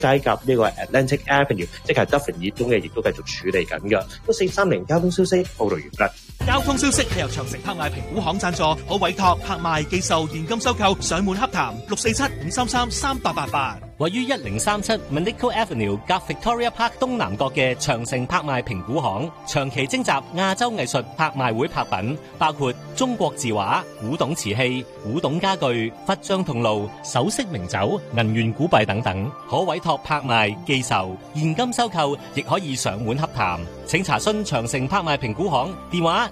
街及呢個 Atlantic Avenue， 即係 Dufferin 以東嘅，亦都繼續處理緊嘅。1430交通消息報道完畢。 交通消息係由長城拍賣評估行贊助，可委託拍賣、寄售、現金收購、上門洽談647-533-3888。 位於1037 Manico Avenue 夾 Victoria Park 東南角嘅長城拍賣評估行，長期徵集亞洲藝術拍賣會拍品，包括中國字畫、古董瓷器、古董家具、佛像銅爐、首飾名酒、銀元古幣等等，可委託拍賣、寄售、現金收購，亦可以上門洽談。請查詢長城拍賣評估行電話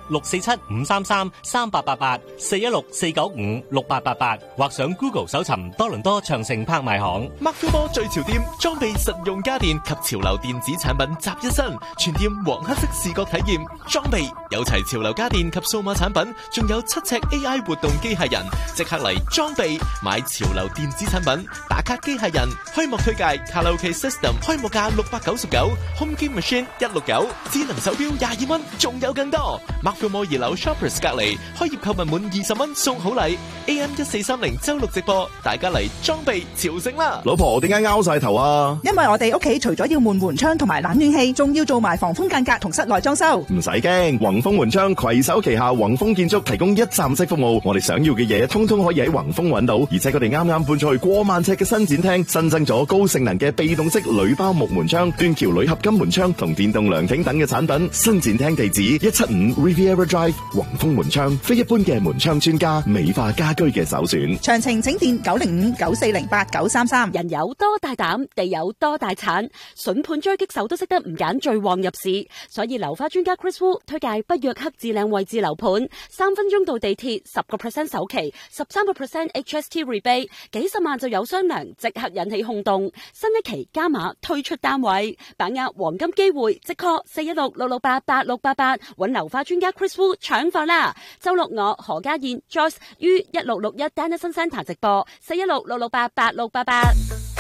647-533-3888 416-495-6888，或上 Google 搜尋多倫多長城拍賣行。 McVillemore 最潮店，裝備實用家電及潮流電子產品集一身，全店黃黑色視覺體驗，裝備有齊潮流家電及數碼產品，仲有7尺 AI 活動機械人，即刻嚟裝備買潮流電子產品，打卡機械人，開幕推介卡拉 OK System 開幕價699 ，Home Game Machine 169，智能手錶22蚊，仲有更多。McVillemore 2樓 Shoppers 隔離，開業購物滿20蚊送好禮。AM 1430周六直播，大家嚟裝備朝聖啦！ 老婆點解拗晒頭啊？ 因為我哋屋企除咗要換門窗同埋冷暖氣，仲要做埋防風間隔同室內裝修。 唔使驚，宏豐門窗攜手旗下宏豐建築提供一站式服務，我哋想要嘅嘢通通可以喺宏豐揾到，而且佢哋啱啱搬出去過萬尺嘅新展廳，新增咗高性能嘅被動式鋁包木門窗、斷橋鋁合金門窗同電動涼亭等嘅產品。新展廳地址175 Riviera Drive， 宏豐門窗，非一般嘅門窗專家，美化家居嘅首選。 詳情請電905-9408-933。 人有多大膽，地有多大產，筍盤狙擊手都識得唔揀最旺入市，所以樓花專家 Chris Wu 推介不約克至靚位置樓盤，3分鐘到地鐵，10% 首期，13% HST rebate， 幾十萬就有商量，即刻引起轟動。新一期加碼推出單位，把握黃金機會，即 call 416-668-8688，搵樓花專家 Chris Wu 搶貨啦！周六我何家燕 Joyce 於1661 Dennison Centre 直播，416-668-8688。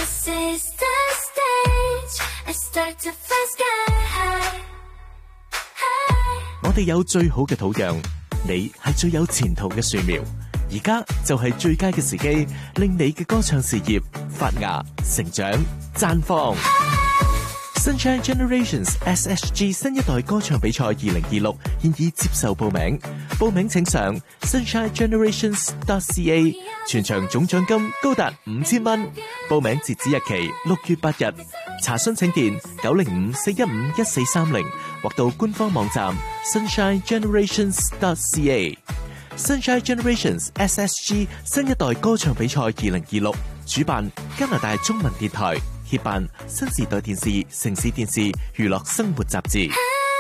我哋有最好嘅土壤，你係最有前途嘅樹苗，而家就係最佳嘅時機，令你嘅歌唱事業發芽、成長、綻放。Sunshine Generations SSG 新一代歌唱比賽2026現已接受報名，報名請上 sunshinegenerations.ca， 全場總獎金高達5000蚊，報名截止日期6月8日，查詢請電905-415-1430，或到官方網站 sunshinegenerations.ca。 Sunshine Generations SSG 新一代歌唱比賽2026主辦加拿大中文電台，協辦新時代電視、城市電視、娛樂生活雜誌。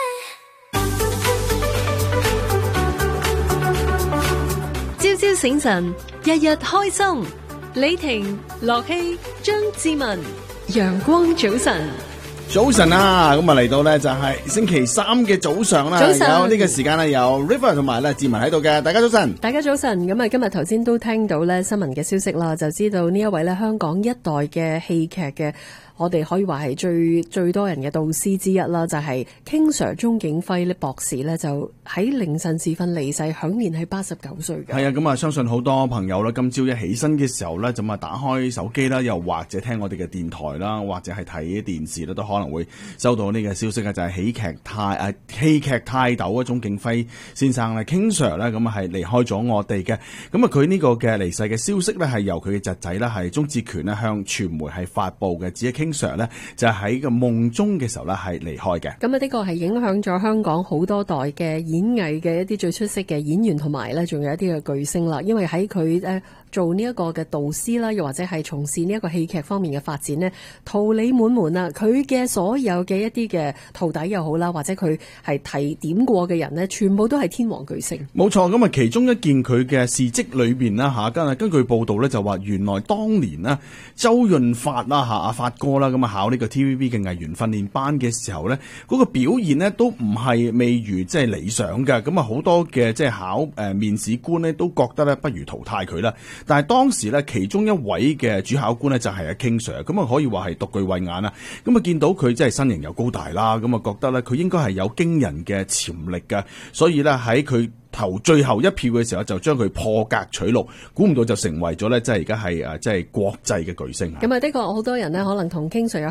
朝朝醒神，日日開心。李婷、樂希、張志文，陽光早晨。 早晨啊，咁啊嚟到咧就係星期三嘅早上啦，有呢個時間咧有 River 同埋咧志文喺度嘅，大家早晨。 大家早晨，咁啊今日頭先都聽到咧新聞嘅消息啦，就知道呢一位咧香港一代嘅戲劇嘅，我哋可以話係最多人嘅導師之一啦，就係 King Sir 鍾景輝咧博士咧，就喺凌晨時分離世，享年係89歲嘅。 係啊，咁啊相信好多朋友咧今朝一起身嘅時候咧，就啊打開手機啦，又或者聽我哋嘅電台啦，或者係睇電視咧，都可能會收到呢個消息嘅，就係戲劇泰斗啊鍾景輝先生咧 King Sir 咧，咁啊係離開咗我哋嘅。咁啊佢呢個嘅離世嘅消息咧，係由佢嘅侄仔咧係鍾志權咧向傳媒係發布嘅，指 King Sir 咧就喺個夢中嘅時候咧係離開嘅。 咁啊呢個係影響咗香港好多代嘅演藝嘅一啲最出色嘅演員，同埋咧仲有一啲嘅巨星啦。因為喺佢做呢一個嘅導師啦，又或者係從事呢一個戲劇方面嘅發展呢，桃李滿門啊！佢嘅所有嘅一啲嘅徒弟又好啦，或者佢係提點過嘅人呢，全部都係天王巨星。 冇錯，咁啊其中一件佢嘅事蹟裏邊啦嚇，根據報道咧就話原來當年啦周潤發啦嚇阿發哥啦咁啊考呢個 TVB 嘅藝員訓練班嘅時候咧，嗰個表現呢都唔係未如即係理想嘅，咁啊好多嘅即係考面試官呢都覺得咧不如淘汰佢啦。但係當時咧，其中一位嘅主考官咧就係阿 King Sir， 咁啊可以話係獨具慧眼啦。咁啊見到佢即係身形又高大啦，咁啊覺得咧佢應該係有驚人嘅潛力嘅，所以咧喺佢投最後一票嘅時候就將佢破格取錄，估唔到就成為咗咧，即係而家係即係國際嘅巨星。 咁啊，的確好多人呢，可能同King Sir